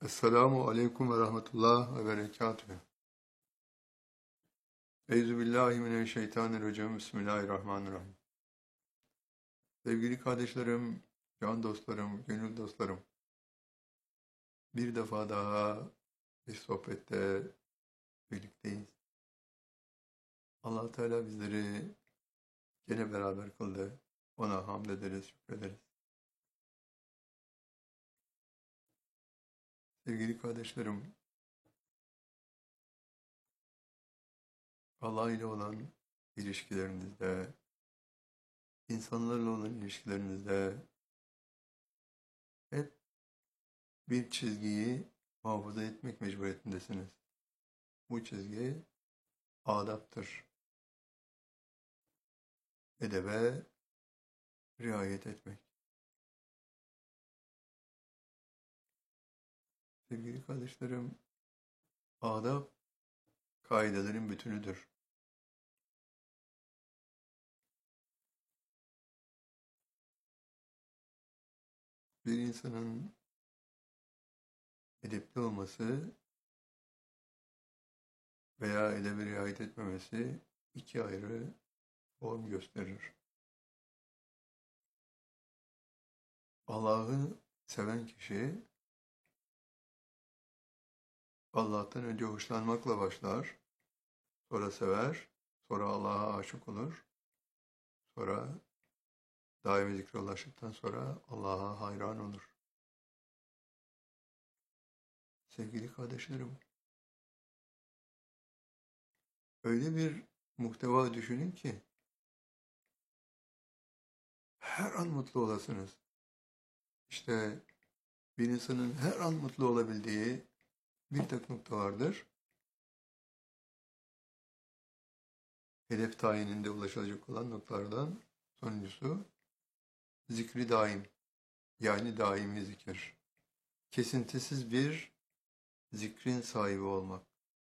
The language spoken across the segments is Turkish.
Esselamu aleyküm ve rahmetullah ve berekatühü. Euzubillahimineşşeytanirracim. Bismillahirrahmanirrahim. Sevgili kardeşlerim, can dostlarım, gönül dostlarım. Bir defa daha bir sohbette birlikteyiz. Allah Teala bizleri gene beraber kıldı. Ona hamd ederiz, şükrederiz. Sevgili kardeşlerim, Allah ile olan ilişkilerinizde, insanlarla olan ilişkilerinizde hep bir çizgiyi muhafaza etmek mecburiyetindesiniz. Bu çizgi adaptır. Edebe riayet etmek. Sevgili kardeşlerim, adab kaidelerin bütünüdür. Bir insanın edepli olması veya edebe riayet etmemesi iki ayrı form gösterir. Allah'ı seven kişi Allah'tan önce hoşlanmakla başlar, sonra sever, sonra Allah'a aşık olur, sonra daimi zikre ulaştıktan sonra Allah'a hayran olur. Sevgili kardeşlerim, öyle bir muhteva düşünün ki her an mutlu olasınız. İşte bir insanın her an mutlu olabildiği bir tek nokta vardır. Hedef tayininde ulaşılacak olan noktalardan sonuncusu zikri daim. Yani daimi zikir. Kesintisiz bir zikrin sahibi olmak.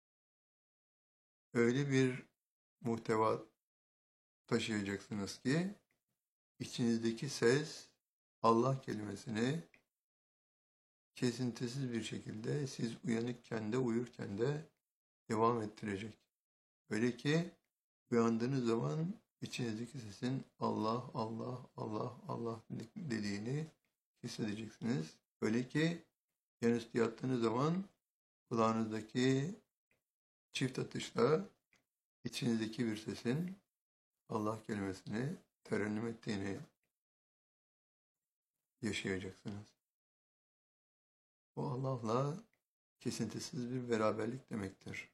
Öyle bir muhteva taşıyacaksınız ki içinizdeki ses Allah kelimesini kesintisiz bir şekilde siz uyanıkken de uyurken de devam ettirecek. Öyle ki uyandığınız zaman içinizdeki sesin Allah, Allah, Allah, Allah dediğini hissedeceksiniz. Öyle ki yanüstü yattığınız zaman kulağınızdaki çift atışla içinizdeki bir sesin Allah kelimesini terennüm ettiğini yaşayacaksınız. O Allah'la kesintisiz bir beraberlik demektir.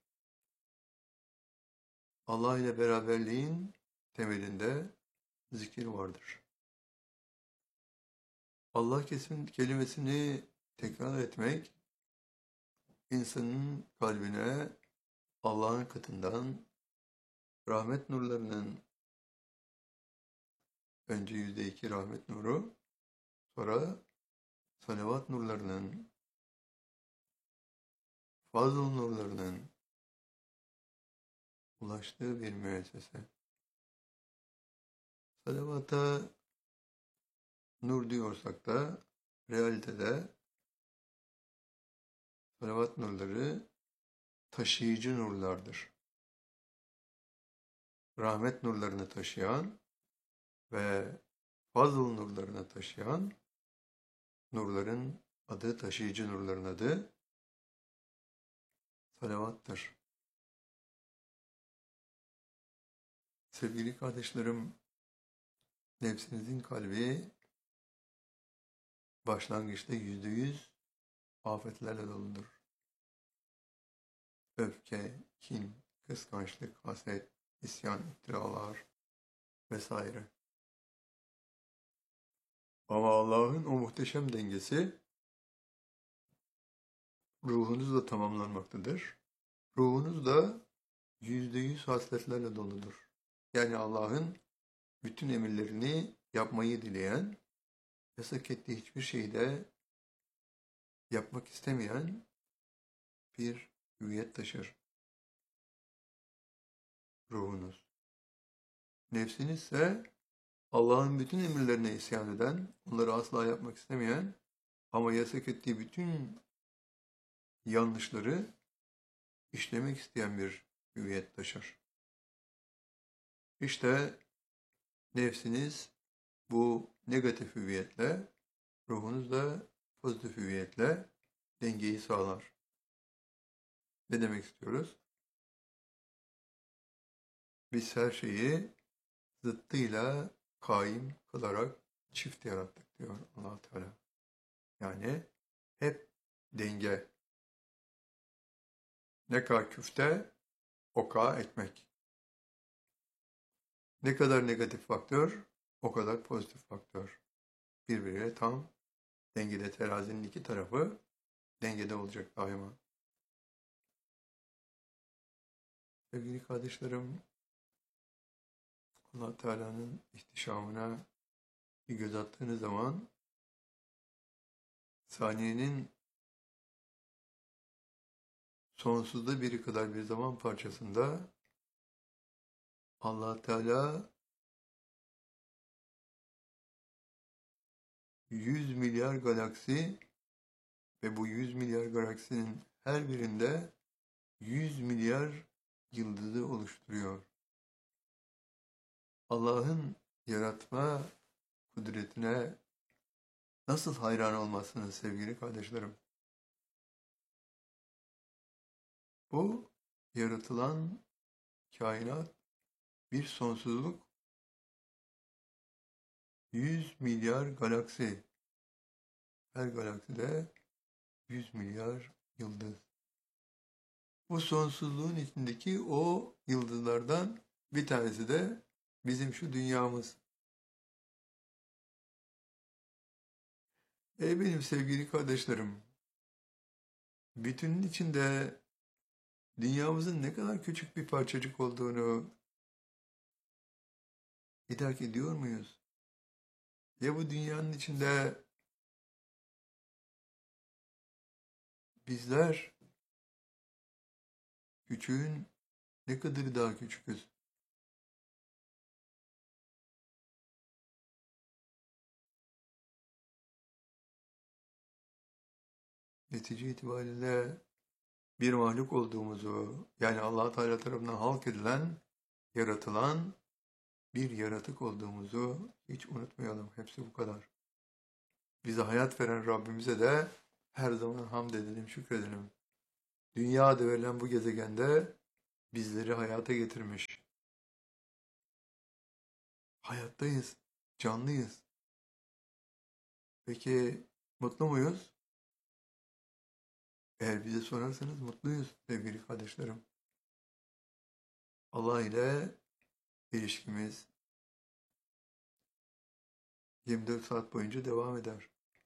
Allah ile beraberliğin temelinde zikir vardır. Allah kelimesini tekrar etmek, insanın kalbine Allah'ın katından rahmet nurlarının önce %2 rahmet nuru, sonra salavat nurlarının, fazl nurlarının ulaştığı bir müessese. Salavata nur diyorsak da realitede salavat nurları taşıyıcı nurlardır. Rahmet nurlarını taşıyan ve fazl nurlarını taşıyan nurların adı, taşıyıcı nurların adı salavattır. Sevgili kardeşlerim, nefsinizin kalbi başlangıçta %100 afetlerle doludur. Öfke, kin, kıskançlık, haset, isyan, iftiralar vesaire. Ama Allah'ın o muhteşem dengesi ruhunuzla tamamlanmaktadır. Ruhunuz da %100 hasletlerle doludur. Yani Allah'ın bütün emirlerini yapmayı dileyen, yasak ettiği hiçbir şeyi de yapmak istemeyen bir hüviyet taşır ruhunuz. Nefsiniz ise Allah'ın bütün emirlerine isyan eden, onları asla yapmak istemeyen ama yasak ettiği bütün yanlışları işlemek isteyen bir hüviyet taşır. İşte nefsiniz bu negatif hüviyetle, ruhunuz da pozitif hüviyetle dengeyi sağlar. Ne demek istiyoruz? Biz her şeyi zıttıyla kaim kılarak çift yarattık diyor Allah Teala. Yani hep denge. Ne kadar küfte, o kadar ekmek. Ne kadar negatif faktör, o kadar pozitif faktör. Birbiriyle tam dengede, terazinin iki tarafı dengede olacak daima. Sevgili kardeşlerim, Allah Teala'nın ihtişamına bir göz attığınız zaman saniyenin sonsuzda biri kadar bir zaman parçasında Allah Teala 100 milyar galaksi ve bu 100 milyar galaksinin her birinde 100 milyar yıldızı oluşturuyor. Allah'ın yaratma kudretine nasıl hayran olmazsınız sevgili kardeşlerim? Bu yaratılan kainat bir sonsuzluk, 100 milyar galaksi. Her galakside 100 milyar yıldız. Bu sonsuzluğun içindeki o yıldızlardan bir tanesi de bizim şu dünyamız. Benim sevgili kardeşlerim, bütünün içinde dünyamızın ne kadar küçük bir parçacık olduğunu idrak ediyor muyuz? Ya bu dünyanın içinde bizler küçüğün ne kadar daha küçüküz? Netice itibariyle bir mahluk olduğumuzu, yani Allah Teala tarafından halk edilen, yaratılan bir yaratık olduğumuzu hiç unutmayalım. Hepsi bu kadar. Bize hayat veren Rabbimize de her zaman hamd edelim, şükredelim. Dünya adı verilen bu gezegende bizleri hayata getirmiş. Hayattayız, canlıyız. Peki mutlu muyuz? Eğer bize sorarsanız mutluyuz sevgili kardeşlerim. Allah ile ilişkimiz 24 saat boyunca devam eder.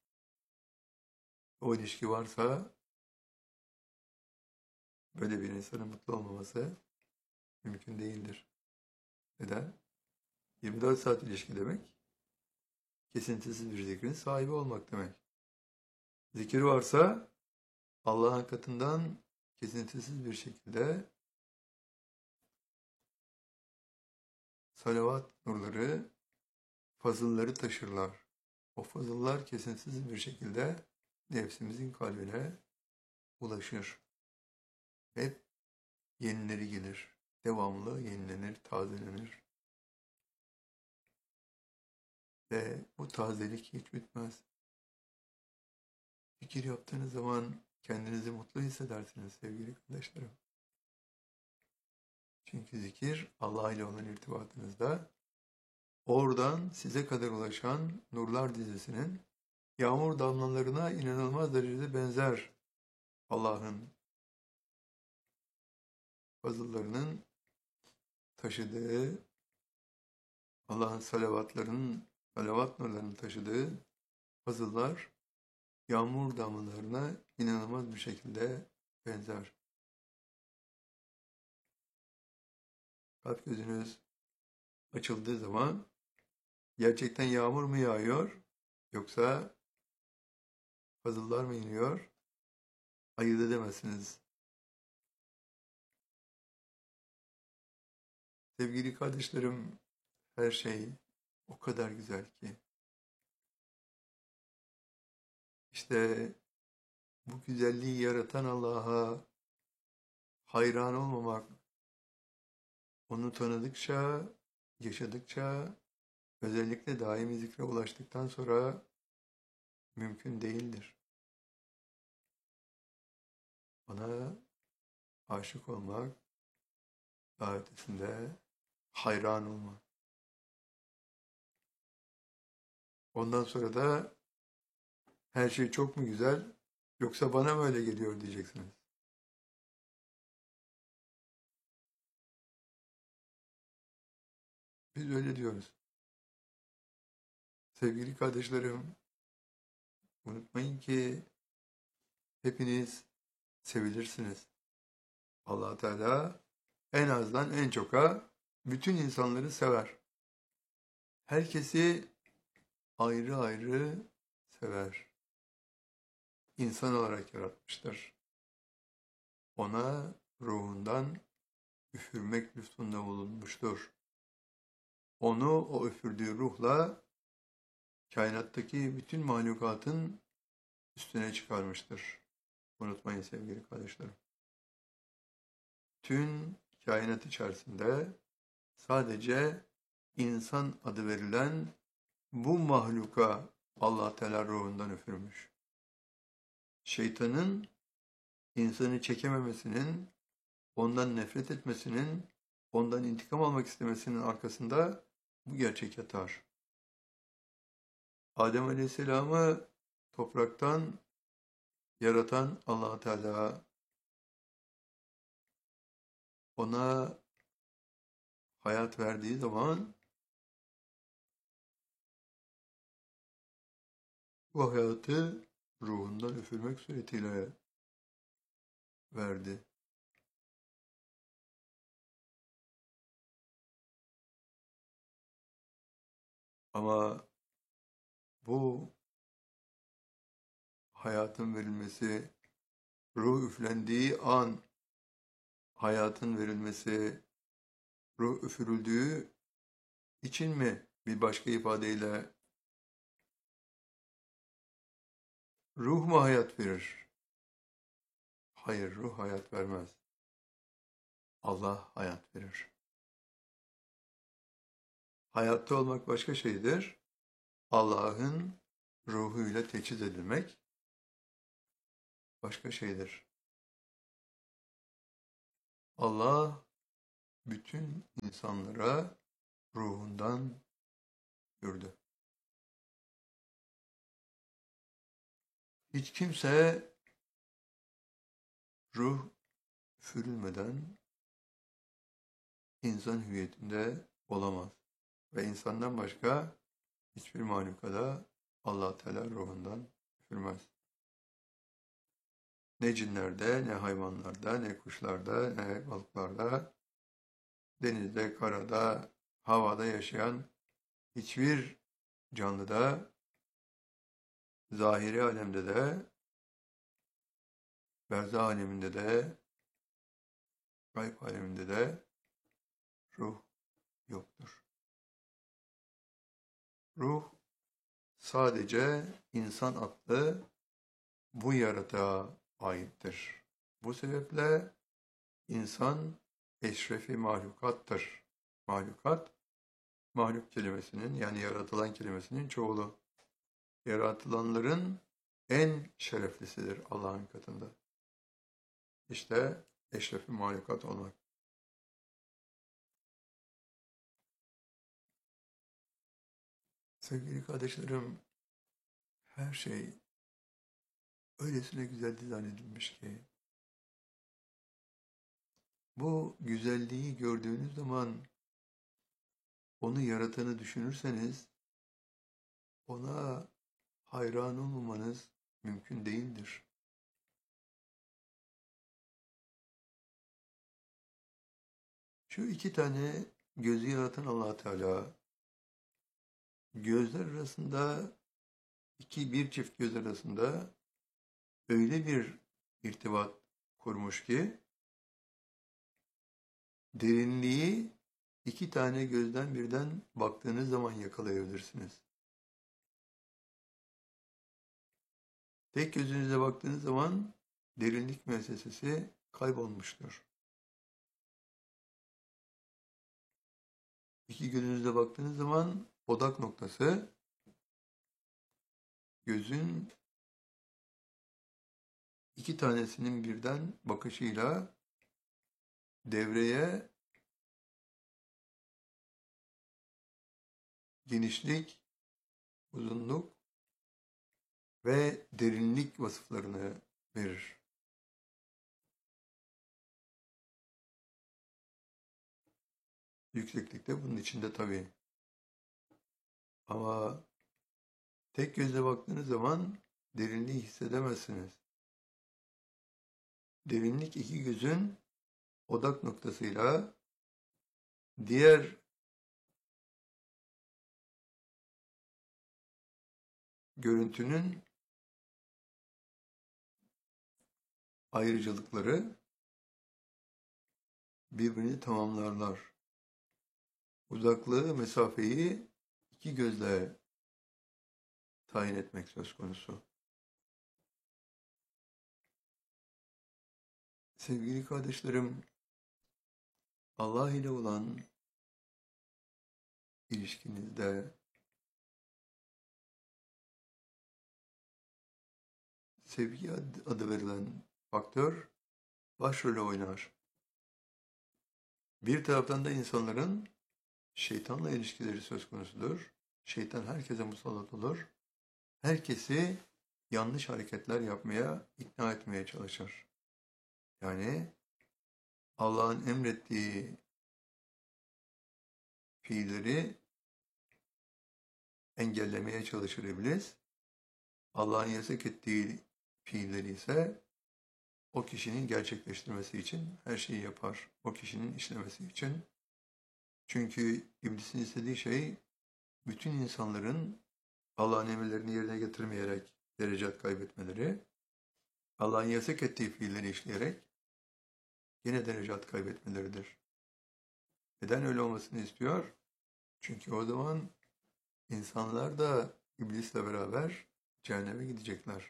O ilişki varsa böyle bir insanın mutlu olmaması mümkün değildir. Neden? 24 saat ilişki demek, kesintisiz bir zikrin sahibi olmak demek. Zikir varsa Allah'ın katından kesintisiz bir şekilde salavat nurları, fazılları taşırlar. O fazıllar kesintisiz bir şekilde nefsimizin kalbine ulaşır. Hep yenileri gelir. Devamlı yenilenir, tazelenir. Ve bu tazelik hiç bitmez. Zikir yaptığınız zaman kendinizi mutlu hissedersiniz sevgili kardeşlerim. Çünkü zikir Allah ile olan irtibatınızda oradan size kadar ulaşan nurlar dizisinin yağmur damlalarına inanılmaz derecede benzer. Allah'ın fazıllarının taşıdığı, Allah'ın salavat nurlarının taşıdığı fazıllar yağmur damlalarına inanılmaz bir şekilde benzer. Kalp gözünüz açıldığı zaman gerçekten yağmur mu yağıyor yoksa fazıllar mı iniyor? Ayırt edemezsiniz. Sevgili kardeşlerim, her şey o kadar güzel ki. İşte bu güzelliği yaratan Allah'a hayran olmamak, onu tanıdıkça, yaşadıkça, özellikle daimi zikre ulaştıktan sonra mümkün değildir. Ona aşık olmak, daha ötesinde hayran olmak. Ondan sonra da her şey çok mu güzel, yoksa bana mı öyle geliyor diyeceksiniz. Biz öyle diyoruz. Sevgili kardeşlerim, unutmayın ki hepiniz sevilirsiniz. Allah Teala en azdan en çoka bütün insanları sever. Herkesi ayrı ayrı sever. İnsan olarak yaratmıştır. Ona ruhundan üfürmek lütfunda bulunmuştur. Onu o üfürdüğü ruhla kainattaki bütün mahlukatın üstüne çıkarmıştır. Unutmayın sevgili kardeşlerim. Tüm kainat içerisinde sadece insan adı verilen bu mahluka Allah Teala ruhundan üfürmüş. Şeytanın insanı çekememesinin, ondan nefret etmesinin, ondan intikam almak istemesinin arkasında bu gerçek yatar. Adem Aleyhisselam'ı topraktan yaratan Allah Teala ona hayat verdiği zaman bu hayatı ruhundan üfürmek suretiyle verdi. Ama bu hayatın verilmesi, ruh üflendiği an hayatın verilmesi, ruh üfürüldüğü için mi, bir başka ifadeyle ruh mu hayat verir? Hayır, ruh hayat vermez. Allah hayat verir. Hayatta olmak başka şeydir. Allah'ın ruhuyla teçhiz edilmek başka şeydir. Allah bütün insanlara ruhundan üfürdü. Hiç kimse ruh üfürülmeden insan hüviyetinde olamaz. Ve insandan başka hiçbir mahlukada Allah Teala ruhundan üfürmez. Ne cinlerde, ne hayvanlarda, ne kuşlarda, ne balıklarda, denizde, karada, havada yaşayan hiçbir canlıda, zahiri alemde de, berzah aleminde de, gayb aleminde de ruh yoktur. Ruh sadece insan adlı bu yaratığa aittir. Bu sebeple insan eşrefi mahlukattır. Mahlukat, mahluk kelimesinin yani yaratılan kelimesinin çoğulu. Yaratılanların en şereflisidir Allah'ın katında. İşte eşrefi mahlukat olmak. Sevgili kardeşlerim, her şey öylesine güzel dizayn edilmiş ki, bu güzelliği gördüğünüz zaman onu yaratanı düşünürseniz, ona hayran olmamanız mümkün değildir. Şu iki tane gözü yaratan Allah Teala, gözler arasında, bir çift göz arasında öyle bir irtibat kurmuş ki, derinliği iki tane gözden birden baktığınız zaman yakalayabilirsiniz. Tek gözünüze baktığınız zaman derinlik müessesesi kaybolmuştur. İki gözünüze baktığınız zaman odak noktası gözün iki tanesinin birden bakışıyla devreye genişlik, uzunluk ve derinlik vasıflarını verir. Yükseklik de bunun içinde tabii. Ama tek gözle baktığınız zaman derinliği hissedemezsiniz. Derinlik iki gözün odak noktasıyla diğer görüntünün ayrıcalıkları birbirini tamamlarlar. Uzaklığı, mesafeyi iki gözle tayin etmek söz konusu. Sevgili kardeşlerim, Allah ile olan ilişkinizde sevgi adı verilen faktör başrolü oynar. Bir taraftan da insanların şeytanla ilişkileri söz konusudur. Şeytan herkese musallat olur. Herkesi yanlış hareketler yapmaya, ikna etmeye çalışır. Yani Allah'ın emrettiği fiilleri engellemeye çalışır iblis. Allah'ın yasak ettiği fiilleri ise o kişinin gerçekleştirmesi için her şeyi yapar. O kişinin işlemesi için. Çünkü iblisin istediği şey bütün insanların Allah'ın emirlerini yerine getirmeyerek derecat kaybetmeleri, Allah'ın yasak ettiği fiilleri işleyerek yine derecat kaybetmeleridir. Neden öyle olmasını istiyor? Çünkü o zaman insanlar da iblisle beraber cehenneme gidecekler.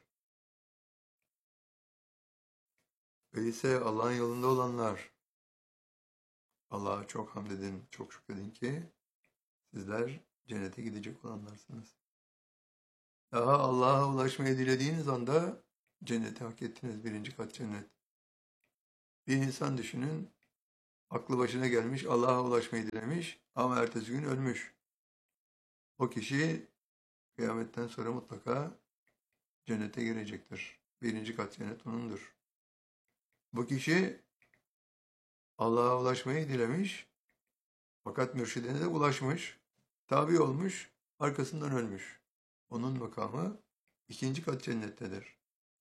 Öyleyse Allah'ın yolunda olanlar, Allah'a çok hamd edin, çok şükredin ki sizler cennete gidecek olanlarsınız. Daha Allah'a ulaşmayı dilediğiniz anda cenneti hak ettiniz, birinci kat cennet. Bir insan düşünün, aklı başına gelmiş, Allah'a ulaşmayı dilemiş ama ertesi gün ölmüş. O kişi kıyametten sonra mutlaka cennete girecektir. Birinci kat cennet onundur. Bu kişi Allah'a ulaşmayı dilemiş fakat mürşidine de ulaşmış, tabi olmuş, arkasından ölmüş. Onun makamı ikinci kat cennettedir.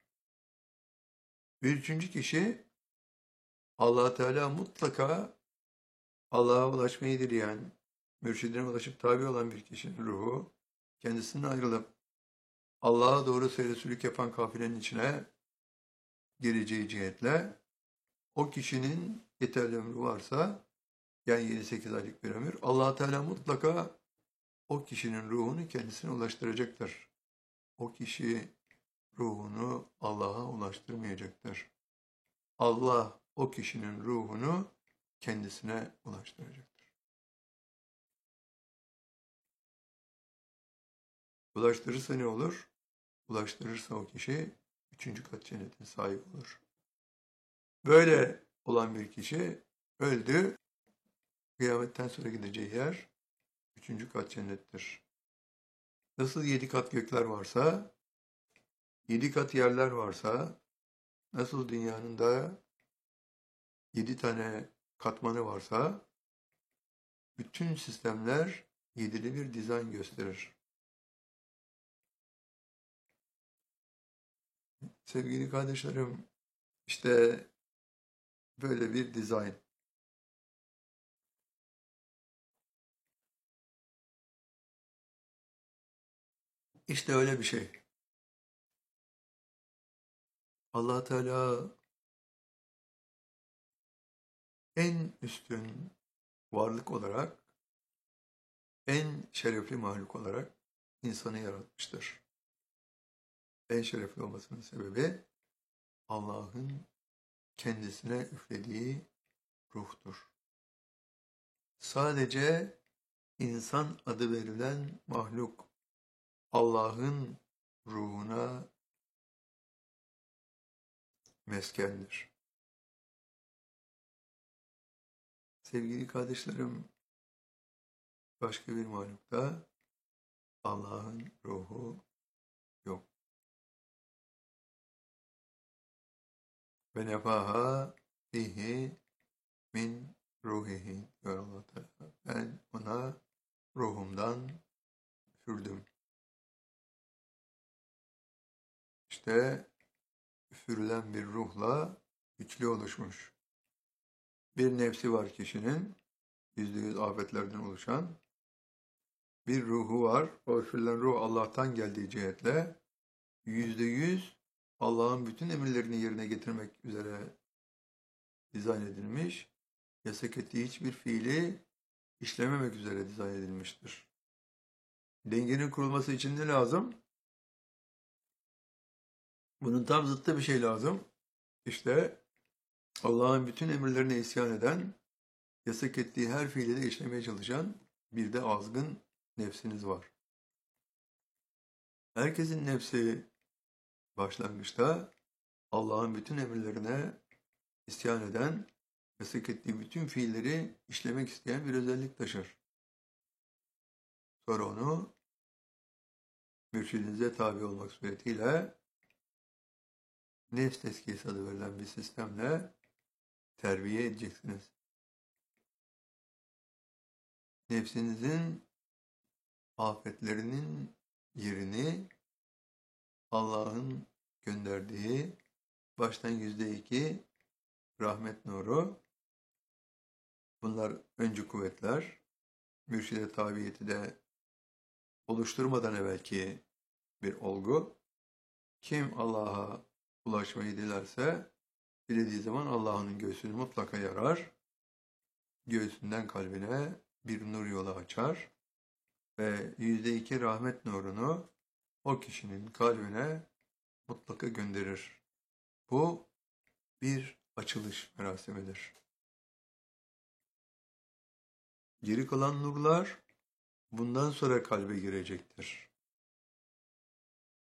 Bir üçüncü kişi Allah Teala mutlaka Allah'a ulaşmayı dileyen, mürşidine ulaşıp tabi olan bir kişinin ruhu kendisinden ayrılıp Allah'a doğru seyresülük yapan kafilenin içine gireceği cihetle o kişinin yeterli ömrü varsa yani 7-8 aylık bir ömür Allah Teala mutlaka o kişinin ruhunu kendisine ulaştıracaktır. O kişi ruhunu Allah'a ulaştırmayacaktır. Allah o kişinin ruhunu kendisine ulaştıracaktır. Ulaştırırsa ne olur? Ulaştırırsa o kişi üçüncü kat cennetin sahibi olur. Böyle olan bir kişi öldü. Kıyametten sonra gideceği yer üçüncü kat cennettir. Nasıl 7 kat gökler varsa, 7 kat yerler varsa, nasıl dünyanın da 7 tane katmanı varsa, bütün sistemler yedili bir dizayn gösterir. Sevgili kardeşlerim, işte böyle bir dizayn. İşte öyle bir şey. Allah Teala en üstün varlık olarak, en şerefli mahluk olarak insanı yaratmıştır. en şerefli olmasının sebebi Allah'ın kendisine üflediği ruhtur. Sadece insan adı verilen mahluk Allah'ın ruhuna meskendir. Sevgili kardeşlerim, başka bir mahlukta Allah'ın ruhu yok. Ve nefaha fihi min ruhihi diyor Allah Teala. Ben ona ruhumdan üfürdüm. İşte üfürülen bir ruhla güçlü oluşmuş. Bir nefsi var kişinin, %100 afetlerden oluşan. Bir ruhu var. O üfürülen ruh Allah'tan geldiği cihetle %100 Allah'ın bütün emirlerini yerine getirmek üzere dizayn edilmiş. Yasak ettiği hiçbir fiili işlememek üzere dizayn edilmiştir. Dengenin kurulması için ne lazım? Bunun tam zıttı bir şey lazım. İşte Allah'ın bütün emirlerine isyan eden, yasak ettiği her fiili de işlemeye çalışan bir de azgın nefsiniz var. Herkesin nefsi başlangıçta Allah'ın bütün emirlerine isyan eden, yasak ettiği bütün fiilleri işlemek isteyen bir özellik taşır. Sonra onu mürşidinize tabi olmak suretiyle nefs tezkiyesi adı verilen bir sistemle terbiye edeceksiniz. Nefsinizin afetlerinin yerini Allah'ın gönderdiği baştan %2 rahmet nuru, bunlar öncü kuvvetler, mürşide tabiyeti de oluşturmadan evvelki bir olgu. Kim Allah'a ulaşmayı dilerse, dilediği zaman Allah'ın göğsünü mutlaka yarar. Göğsünden kalbine bir nur yolu açar ve %2 rahmet nurunu o kişinin kalbine mutlaka gönderir. Bu bir açılış merasimidir. Geri kalan nurlar bundan sonra kalbe girecektir.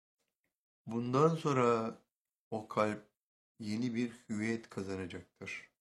Bundan sonra o kalp yeni bir hüviyet kazanacaktır.